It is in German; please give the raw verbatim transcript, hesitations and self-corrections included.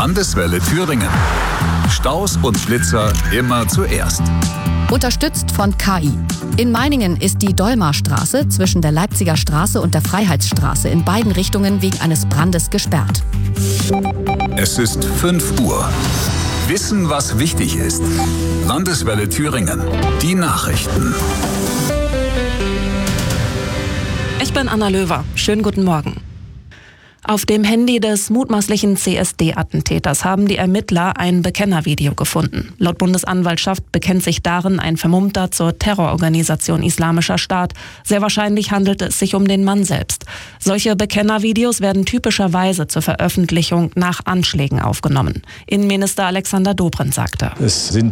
Landeswelle Thüringen. Staus und Blitzer immer zuerst. Unterstützt von K I. In Meiningen ist die Dolmarstraße zwischen der Leipziger Straße und der Freiheitsstraße in beiden Richtungen wegen eines Brandes gesperrt. Es ist fünf Uhr. Wissen, was wichtig ist. Landeswelle Thüringen. Die Nachrichten. Ich bin Anna Löwer. Schönen guten Morgen. Auf dem Handy des mutmaßlichen C S D-Attentäters haben die Ermittler ein Bekennervideo gefunden. Laut Bundesanwaltschaft bekennt sich darin ein Vermummter zur Terrororganisation Islamischer Staat. Sehr wahrscheinlich handelt es sich um den Mann selbst. Solche Bekennervideos werden typischerweise zur Veröffentlichung nach Anschlägen aufgenommen. Innenminister Alexander Dobrindt sagte: Es sind